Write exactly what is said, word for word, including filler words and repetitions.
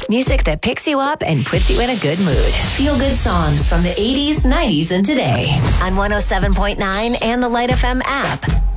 Music that picks you up and puts you in a good mood. Feel good songs from the eighties, nineties, and today on one oh seven point nine and the Light F M app.